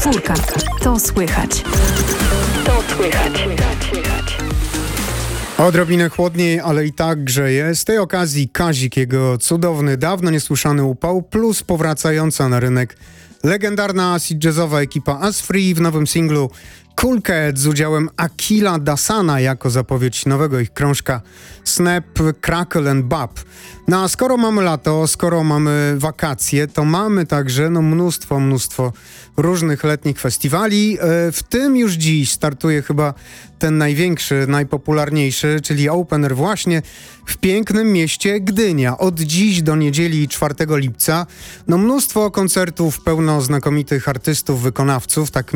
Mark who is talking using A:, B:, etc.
A: Czwórka. To słychać.
B: Odrobinę chłodniej, ale i tak grzeje. Z tej okazji Kazik, jego cudowny, dawno niesłyszany upał, plus powracająca na rynek legendarna acid jazzowa ekipa As Free w nowym singlu Cool Cat z udziałem Akila Dasana jako zapowiedź nowego ich krążka Snap, Crackle and Bop. No a skoro mamy lato, skoro mamy wakacje, to mamy także mnóstwo różnych letnich festiwali. W tym już dziś startuje chyba ten największy, najpopularniejszy, czyli Open Air właśnie w pięknym mieście Gdynia. Od dziś do niedzieli 4 lipca. Mnóstwo koncertów, pełno znakomitych artystów, wykonawców, tak